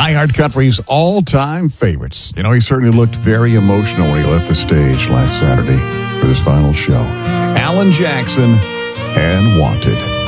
iHeart Country's all-time favorites. You know, he certainly looked very emotional when he left the stage last Saturday for his final show. Alan Jackson and Wanted.